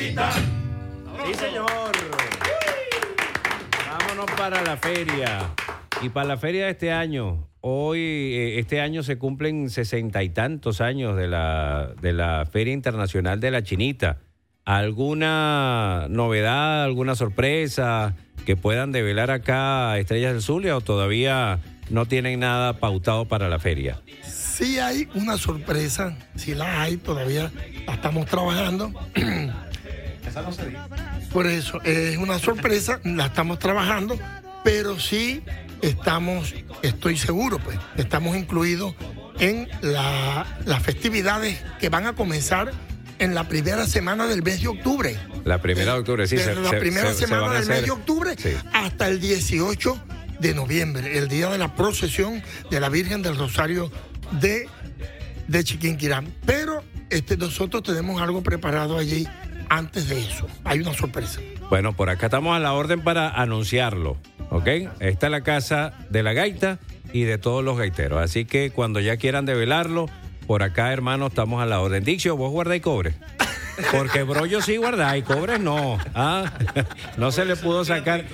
chinita. Sí, señor. Vámonos para la feria. Y para la feria de este año. Hoy, este año se cumplen 60 y tantos años de la Feria Internacional de la Chinita. ¿Alguna novedad, alguna sorpresa que puedan develar acá Estrellas del Zulia o todavía no tienen nada pautado para la feria? Sí hay una sorpresa, sí la hay, todavía la estamos trabajando. Esa no se dice. Por eso es una sorpresa, la estamos trabajando, pero sí estoy seguro, pues, estamos incluidos en las festividades que van a comenzar en la primera semana del mes de octubre. La primera de octubre, sí. Desde la primera semana del mes de octubre sí, hasta el 18 de noviembre, el día de la procesión de la Virgen del Rosario de Chiquinquirá. Pero nosotros tenemos algo preparado allí antes de eso. Hay una sorpresa. Bueno, por acá estamos a la orden para anunciarlo, ¿ok? Esta es la casa de la gaita y de todos los gaiteros. Así que cuando ya quieran develarlo, por acá, hermano, estamos a la orden. Dixio, ¿vos guardáis cobre? Porque brollo sí guardáis, cobres no. No se le pudo sacar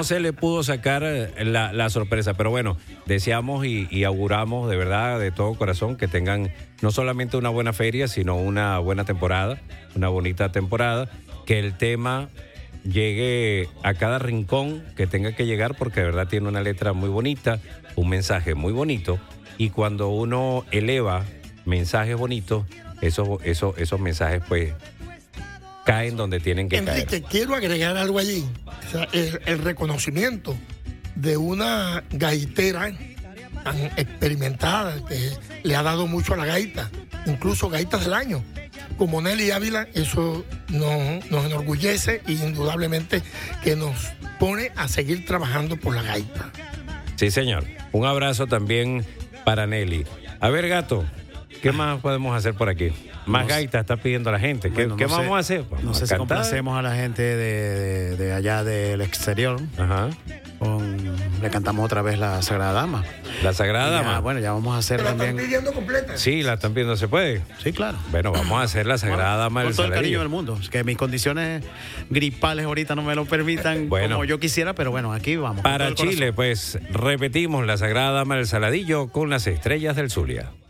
la sorpresa. Pero bueno, deseamos y auguramos de verdad, de todo corazón, que tengan no solamente una buena feria, sino una buena temporada, una bonita temporada, que el tema llegue a cada rincón que tenga que llegar, porque de verdad tiene una letra muy bonita, un mensaje muy bonito, y cuando uno eleva mensajes bonitos, esos mensajes pues caen donde tienen que caer. Enrique, quiero agregar algo allí. O sea, el reconocimiento de una gaitera tan experimentada que le ha dado mucho a la gaita, incluso gaitas del año, como Nelly Ávila, eso nos enorgullece y indudablemente que nos pone a seguir trabajando por la gaita. Sí, señor. Un abrazo también para Nelly. A ver, Gato, ¿qué más podemos hacer por aquí? Más gaita está pidiendo la gente. Bueno, ¿Qué vamos a hacer? No sé si complacemos a la gente de allá del exterior. Ajá. Le cantamos otra vez la Sagrada Dama. La Sagrada Dama. Bueno, ya vamos a hacer ¿Pero también. la están pidiendo completa? Sí, la están pidiendo, ¿se puede? Sí, claro. Bueno, vamos a hacer la Sagrada Dama del Con todo el cariño Saladillo. del mundo. Es que mis condiciones gripales ahorita no me lo permitan como yo quisiera, pero bueno, aquí vamos. Para Chile, pues repetimos la Sagrada Dama del Saladillo con las Estrellas del Zulia.